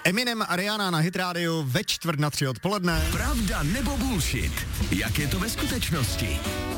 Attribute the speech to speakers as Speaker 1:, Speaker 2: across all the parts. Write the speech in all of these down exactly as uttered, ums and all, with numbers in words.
Speaker 1: Eminem a Rihanna na Hit Radio ve čtvrt na tři odpoledne.
Speaker 2: Pravda nebo bullshit? Jak je to ve skutečnosti?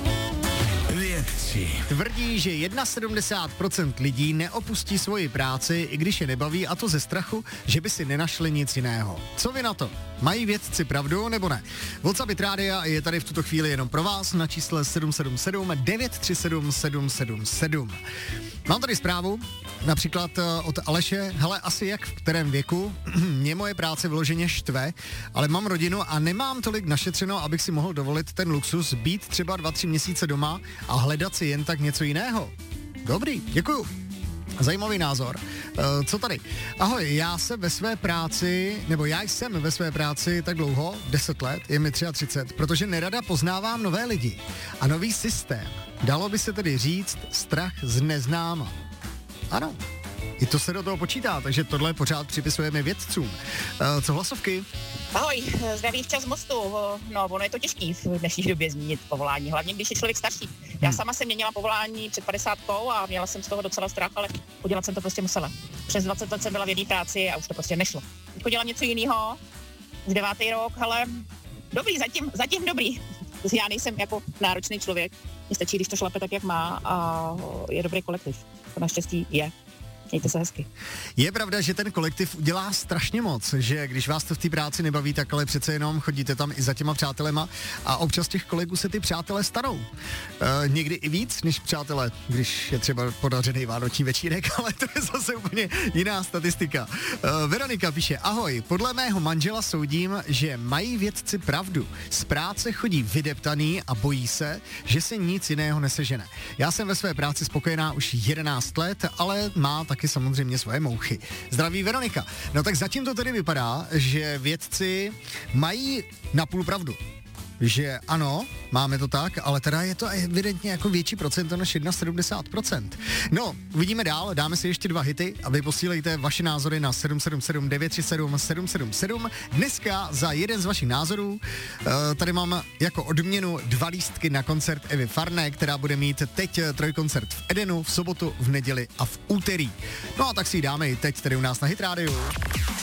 Speaker 2: Vědci
Speaker 1: tvrdí, že sedmdesát jedna procent lidí neopustí svoji práci, i když je nebaví, a to ze strachu, že by si nenašli nic jiného. Co vy na to? Mají vědci pravdu nebo ne? WhatsApp Hit Rádia je tady v tuto chvíli jenom pro vás na čísle sedm sedm sedm devět tři sedm sedm sedm sedm. Mám tady zprávu, například od Aleše. Hele, asi jak v kterém věku, mě moje práce vyloženě štve, ale mám rodinu a nemám tolik našetřeno, abych si mohl dovolit ten luxus být třeba dva, tři měsíce doma a hledat si jen tak něco jiného. Dobrý, děkuju. Zajímavý názor. Uh, co tady? Ahoj, já se ve své práci, nebo já jsem ve své práci tak dlouho, deset let, je mi třicet tři, protože nerada poznávám nové lidi a nový systém. Dalo by se tedy říct strach z neznáma. Ano, i to se do toho počítá, takže tohle pořád připisujeme vědcům. Uh, co hlasovky?
Speaker 3: Ahoj, zdraví včas z Mostu. No, ono je to těžký v dnešní době zmínit povolání, hlavně když je člověk starší. Já sama jsem měnila povolání před padesátkou a měla jsem z toho docela strach, ale udělat jsem to prostě musela. Přes dvacet let jsem byla v jedné práci a už to prostě nešlo. Teď dělám něco jiného, už devátý rok, ale dobrý, zatím, zatím dobrý. Já nejsem jako náročný člověk, mně stačí, když to šlape tak, jak má, a je dobrý kolektiv. To naštěstí je. Mějte se hezky.
Speaker 1: Je pravda, že ten kolektiv udělá strašně moc, že když vás to v té práci nebaví, tak ale přece jenom chodíte tam i za těma přátelema a občas těch kolegů se ty přátelé stanou. E, někdy i víc než přátelé, když je třeba podařený vánoční večírek, ale to je zase úplně jiná statistika. E, Veronika píše, ahoj, podle mého manžela soudím, že mají vědci pravdu. Z práce chodí vydeptaný a bojí se, že se nic jiného nesežene. Já jsem ve své práci spokojená už jedenáct let, ale má taky samozřejmě svoje mouchy. Zdraví Veronika. No tak zatím to tedy vypadá, že vědci mají napůl pravdu. Že ano, máme to tak, ale teda je to evidentně jako větší procento než sedmdesát jedna procent. No, uvidíme dál, dáme si ještě dva hity a vy posílejte vaše názory na sedm sedm sedm devět tři sedm sedm sedm sedm. Dneska za jeden z vašich názorů uh, tady mám jako odměnu dva lístky na koncert Evy Farné, která bude mít teď trojkoncert v Edenu, v sobotu, v neděli a v úterý. No a tak si ji dáme i teď tady u nás na Hit Rádiu.